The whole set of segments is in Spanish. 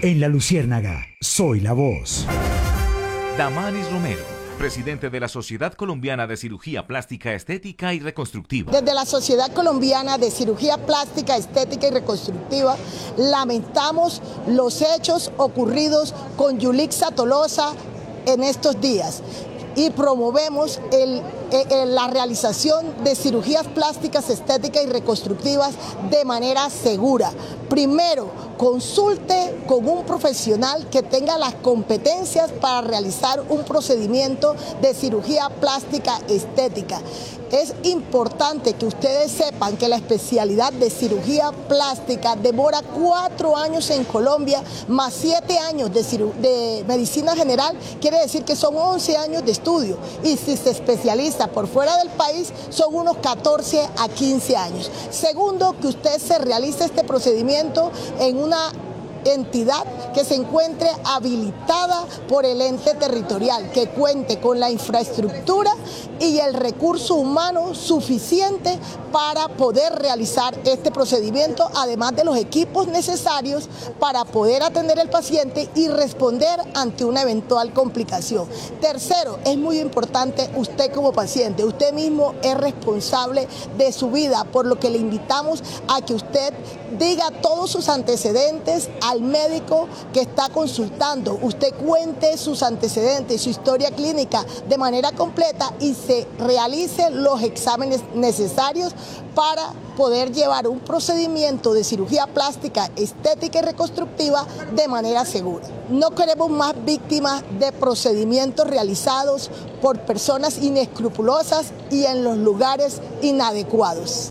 En La Luciérnaga, soy la voz. Damaris Romero, presidente de la Sociedad Colombiana de Cirugía Plástica, Estética y Reconstructiva. Desde la Sociedad Colombiana de Cirugía Plástica, Estética y Reconstructiva, lamentamos los hechos ocurridos con Yulixa Tolosa en estos días y promovemos la realización de cirugías plásticas, estéticas y reconstructivas de manera segura. Primero, consulte con un profesional que tenga las competencias para realizar un procedimiento de cirugía plástica estética. Es importante que ustedes sepan que la especialidad de cirugía plástica demora 4 años en Colombia, más 7 años de medicina general, quiere decir que son 11 años de estudio. Y si se especializa por fuera del país, son unos 14 a 15 años. Segundo, que usted se realice este procedimiento en una entidad que se encuentre habilitada por el ente territorial, que cuente con la infraestructura y el recurso humano suficiente para poder realizar este procedimiento, además de los equipos necesarios para poder atender al paciente y responder ante una eventual complicación. Tercero, es muy importante usted como paciente, usted mismo es responsable de su vida, por lo que le invitamos a que usted diga todos sus antecedentes al médico que está consultando. Usted cuente sus antecedentes, su historia clínica de manera completa y se realice los exámenes necesarios para poder llevar un procedimiento de cirugía plástica, estética y reconstructiva de manera segura. No queremos más víctimas de procedimientos realizados por personas inescrupulosas y en los lugares inadecuados.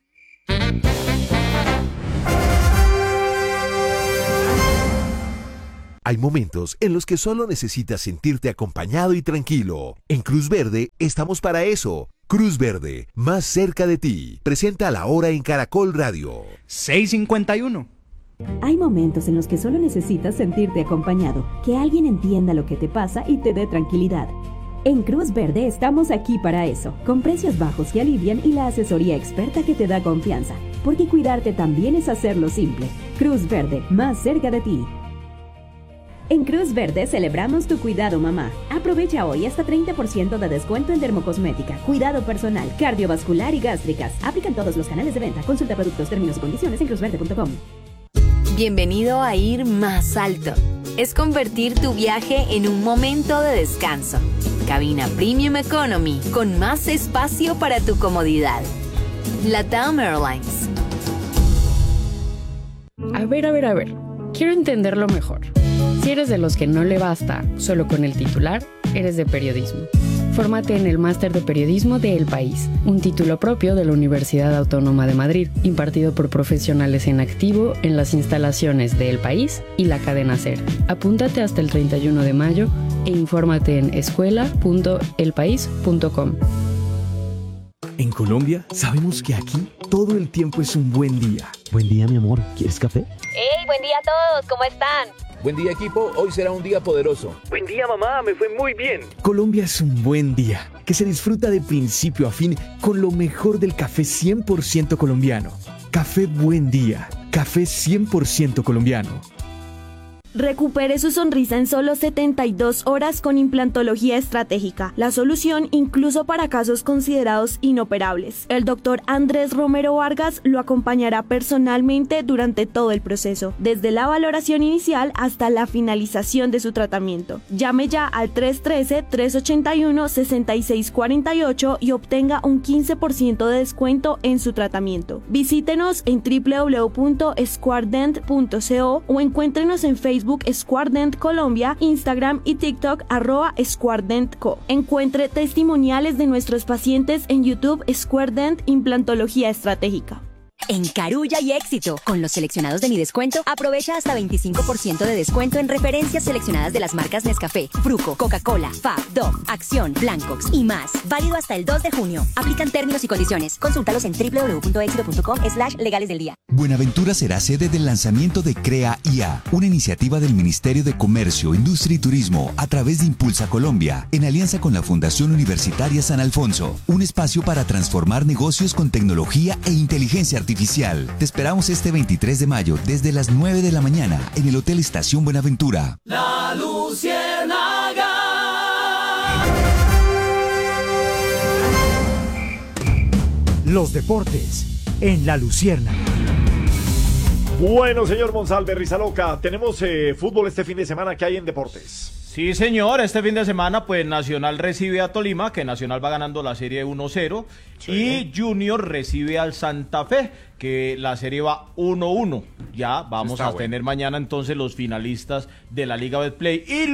Hay momentos en los que solo necesitas sentirte acompañado y tranquilo. En Cruz Verde estamos para eso. Cruz Verde, más cerca de ti. Presenta La Hora en Caracol Radio. 6:51. Hay momentos en los que solo necesitas sentirte acompañado, que alguien entienda lo que te pasa y te dé tranquilidad. En Cruz Verde estamos aquí para eso, con precios bajos que alivian y la asesoría experta que te da confianza. Porque cuidarte también es hacerlo simple. Cruz Verde, más cerca de ti. En Cruz Verde celebramos tu cuidado, mamá. Aprovecha hoy hasta 30% de descuento en dermocosmética, cuidado personal, cardiovascular y gástricas. Aplican todos los canales de venta. Consulta productos, términos y condiciones en cruzverde.com. Bienvenido a ir más alto. Es convertir tu viaje en un momento de descanso. Cabina Premium Economy, con más espacio para tu comodidad. LATAM Airlines. A ver. Quiero entenderlo mejor. Si eres de los que no le basta solo con el titular, eres de periodismo. Fórmate en el Máster de Periodismo de El País, un título propio de la Universidad Autónoma de Madrid, impartido por profesionales en activo en las instalaciones de El País y la cadena SER. Apúntate hasta el 31 de mayo e infórmate en escuela.elpaís.com. En Colombia sabemos que aquí todo el tiempo es un buen día. Buen día, mi amor. ¿Quieres café? ¡Hey, buen día a todos! ¿Cómo están? Buen día, equipo. Hoy será un día poderoso. Buen día, mamá. Me fue muy bien. Colombia es un buen día que se disfruta de principio a fin con lo mejor del café 100% colombiano. Café Buen Día. Café 100% colombiano. Recupere su sonrisa en solo 72 horas con implantología estratégica, la solución incluso para casos considerados inoperables. El doctor Andrés Romero Vargas lo acompañará personalmente durante todo el proceso, desde la valoración inicial hasta la finalización de su tratamiento. Llame ya al 313-381-6648 y obtenga un 15% de descuento en su tratamiento. Visítenos en www.squardent.co o encuéntrenos en Facebook Squardent Colombia, Instagram y TikTok @SquardentCo. Encuentre testimoniales de nuestros pacientes en YouTube Squardent Implantología Estratégica. En Carulla y Éxito, con los seleccionados de Mi Descuento, aprovecha hasta 25% de descuento en referencias seleccionadas de las marcas Nescafé, Fruco, Coca-Cola, Fab, Dove, Acción, Blancox y más. Válido hasta el 2 de junio. Aplican términos y condiciones. Consúltalos en www.exito.com/legales del día. Buenaventura será sede del lanzamiento de Crea IA, una iniciativa del Ministerio de Comercio, Industria y Turismo a través de Impulsa Colombia, en alianza con la Fundación Universitaria San Alfonso. Un espacio para transformar negocios con tecnología e inteligencia artificial. artificial. Te esperamos este 23 de mayo desde las 9 de la mañana en el Hotel Estación Buenaventura. La Luciérnaga. Los deportes en La Luciérnaga. Bueno, señor Monsalve, Rizaloca, tenemos fútbol este fin de semana. ¿Qué hay en deportes? Sí, señor, este fin de semana pues Nacional recibe a Tolima, que Nacional va ganando la serie 1-0, sí. Y Junior recibe al Santa Fe, que la serie va 1-1. Ya vamos a tener mañana entonces los finalistas de la Liga Betplay. Y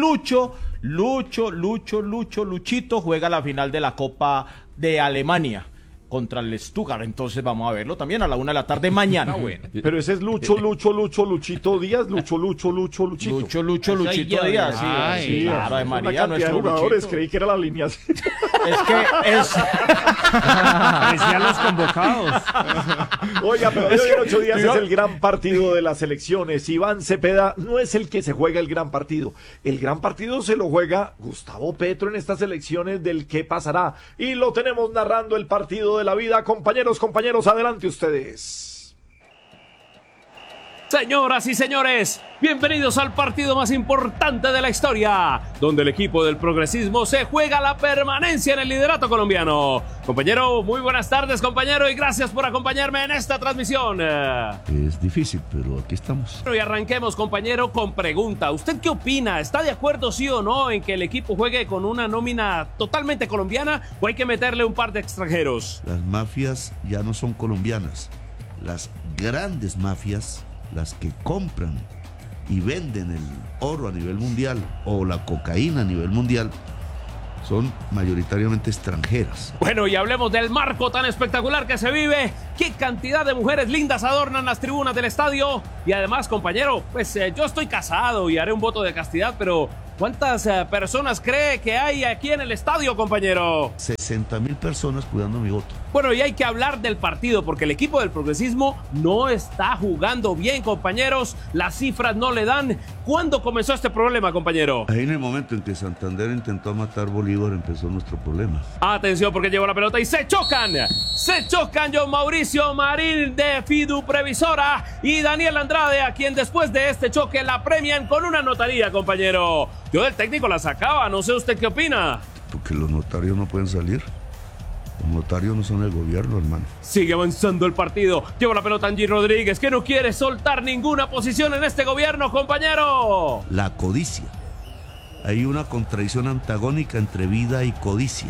Luchito juega la final de la Copa de Alemania contra el Stuttgart, entonces vamos a verlo también a la 1 de la tarde mañana. Bueno. Pero ese es Luchito Díaz, Luchito. Luchito Díaz, sí, claro, de María, nuestro jugadores, Luchito. Creí que era la alineación. Es que es... Decían los convocados. Oiga, pero hoy en 8 días es el gran partido de las elecciones. Iván Cepeda no es el que se juega el gran partido. El gran partido se lo juega Gustavo Petro en estas elecciones del qué pasará. Y lo tenemos narrando el partido de la vida. Compañeros, adelante ustedes. Señoras y señores, bienvenidos al partido más importante de la historia, donde el equipo del progresismo se juega la permanencia en el liderato colombiano. Compañero, muy buenas tardes, compañero, y gracias por acompañarme en esta transmisión. Es difícil, pero aquí estamos. Y arranquemos, compañero, con pregunta. ¿Usted qué opina? ¿Está de acuerdo, sí o no, en que el equipo juegue con una nómina totalmente colombiana o hay que meterle un par de extranjeros? Las mafias ya no son colombianas. Las grandes mafias, las que compran y venden el oro a nivel mundial o la cocaína a nivel mundial, son mayoritariamente extranjeras. Bueno, y hablemos del marco tan espectacular que se vive. ¿Qué cantidad de mujeres lindas adornan las tribunas del estadio? Y además, compañero, pues yo estoy casado y haré un voto de castidad, pero ¿cuántas personas cree que hay aquí en el estadio, compañero? 60,000 personas cuidando mi voto. Bueno, y hay que hablar del partido, porque el equipo del progresismo no está jugando bien, compañeros. Las cifras no le dan. ¿Cuándo comenzó este problema, compañero? Ahí en el momento en que Santander intentó matar Bolívar empezó nuestro problema. Atención, porque llevó la pelota y se chocan. Se chocan John Mauricio Marín de Fidu Previsora y Daniel Andrade, a quien después de este choque la premian con una notaría, compañero. Yo del técnico la sacaba, no sé usted qué opina. Porque los notarios no pueden salir. Los notarios no son el gobierno, hermano. Sigue avanzando el partido. Lleva la pelota Angie Rodríguez, que no quiere soltar ninguna posición en este gobierno, compañero. La codicia. Hay una contradicción antagónica entre vida y codicia.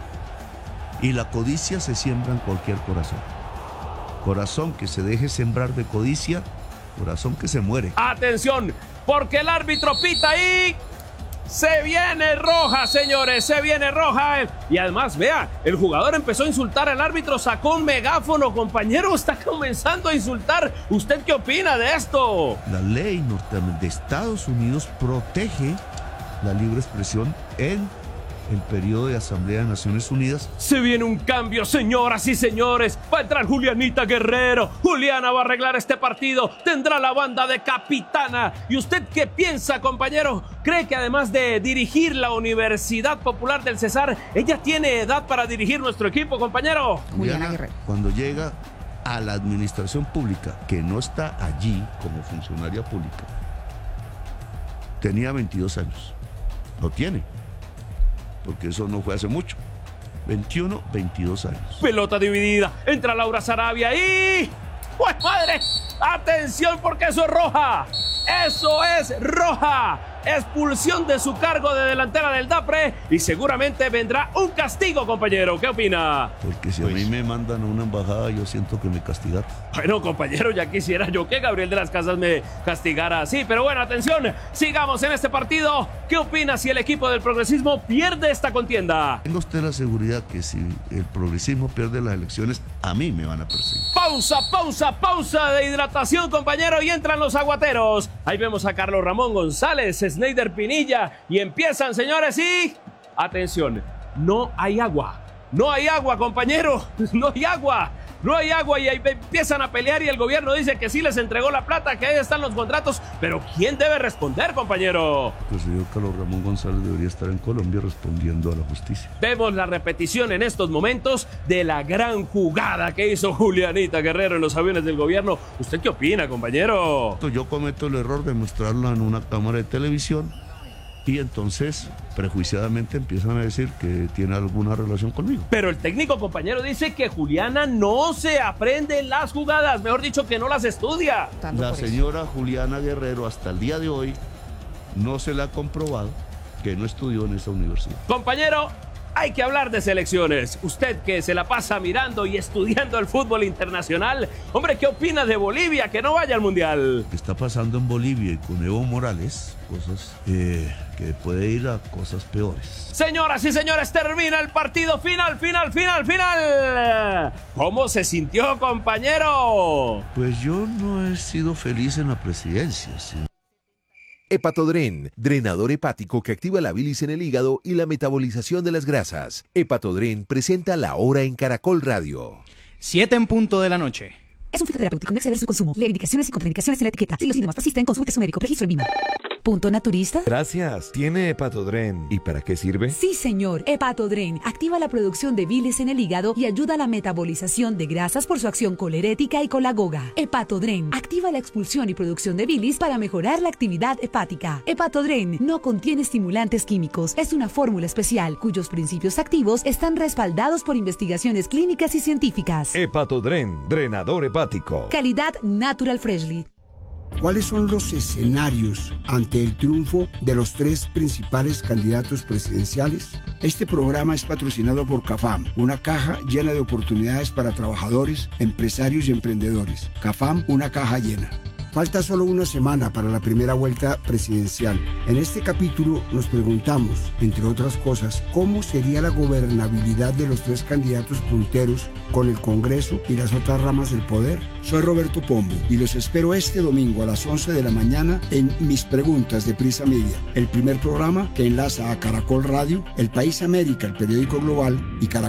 Y la codicia se siembra en cualquier corazón. Corazón que se deje sembrar de codicia, corazón que se muere. Atención, porque el árbitro pita ahí. Se viene roja, señores, se viene roja. Y además, vea, el jugador empezó a insultar al árbitro, sacó un megáfono, compañero, está comenzando a insultar. ¿Usted qué opina de esto? La ley de Estados Unidos protege la libre expresión en el periodo de Asamblea de Naciones Unidas. Se viene un cambio, señoras y señores. Va a entrar Julianita Guerrero. Juliana va a arreglar este partido. Tendrá la banda de capitana. ¿Y usted qué piensa, compañero? ¿Cree que además de dirigir la Universidad Popular del Cesar, ella tiene edad para dirigir nuestro equipo, compañero? Juliana Guerrero, cuando llega a la administración pública, que no está allí como funcionaria pública, tenía 22 años. No tiene, porque eso no fue hace mucho. 21, 22 años. Pelota dividida. Entra Laura Sarabia y... ¡pues madre! ¡Atención, porque eso es roja! ¡Eso es roja! Expulsión de su cargo de delantera del Dapre y seguramente vendrá un castigo, compañero. ¿Qué opina? Porque si a mí me mandan a una embajada, yo siento que me castigaron. Bueno, compañero, ya quisiera yo que Gabriel de las Casas me castigara así. Pero bueno, atención, sigamos en este partido. ¿Qué opina si el equipo del progresismo pierde esta contienda? Tenga usted la seguridad que si el progresismo pierde las elecciones, a mí me van a perseguir. Pausa de hidratación, compañero, y entran los aguateros. Ahí vemos a Carlos Ramón González, Sneider Pinilla, y empiezan, señores, y... atención, no hay agua, compañero, no hay agua. no hay agua y ahí empiezan a pelear y el gobierno dice que sí les entregó la plata, que ahí están los contratos, pero ¿quién debe responder, compañero? El señor Carlos Ramón González debería estar en Colombia respondiendo a la justicia. Vemos la repetición en estos momentos de la gran jugada que hizo Julianita Guerrero en los aviones del gobierno. ¿Usted qué opina, compañero? Yo cometo el error de mostrarla en una cámara de televisión y entonces prejuiciadamente empiezan a decir que tiene alguna relación conmigo. Pero el técnico, compañero, dice que Juliana no se aprende las jugadas, mejor dicho, que no las estudia. La señora Juliana Guerrero hasta el día de hoy no se le ha comprobado que no estudió en esa universidad. Compañero, hay que hablar de selecciones. Usted que se la pasa mirando y estudiando el fútbol internacional, hombre, ¿qué opina de Bolivia que no vaya al Mundial? ¿Qué está pasando en Bolivia y con Evo Morales? Cosas que puede ir a cosas peores. Señoras y señores, termina el partido. Final. ¿Cómo se sintió, compañero? Pues yo no he sido feliz en la presidencia, ¿sí? Hepatodren, drenador hepático que activa la bilis en el hígado y la metabolización de las grasas. Hepatodren presenta La Hora en Caracol Radio. 7:00 p.m. Es un fitoterapéutico, no exceder su consumo. Lee indicaciones y contraindicaciones en la etiqueta. Si los síntomas persisten, consulte a su médico. Registro en Lima. ¿Punto naturista? Gracias. ¿Tiene Hepatodren? ¿Y para qué sirve? Sí, señor. Hepatodren activa la producción de bilis en el hígado y ayuda a la metabolización de grasas por su acción colerética y colagoga. Hepatodren activa la expulsión y producción de bilis para mejorar la actividad hepática. Hepatodren no contiene estimulantes químicos. Es una fórmula especial cuyos principios activos están respaldados por investigaciones clínicas y científicas. Hepatodren, drenador hepático. Calidad Natural Freshly. ¿Cuáles son los escenarios ante el triunfo de los tres principales candidatos presidenciales? Este programa es patrocinado por CAFAM, una caja llena de oportunidades para trabajadores, empresarios y emprendedores. CAFAM, una caja llena. Falta solo una semana para la primera vuelta presidencial. En este capítulo nos preguntamos, entre otras cosas, cómo sería la gobernabilidad de los tres candidatos punteros con el Congreso y las otras ramas del poder. Soy Roberto Pombo y los espero este domingo a las 11 de la mañana en Mis Preguntas de Prisa Media, el primer programa que enlaza a Caracol Radio, El País América, el periódico global, y Caracol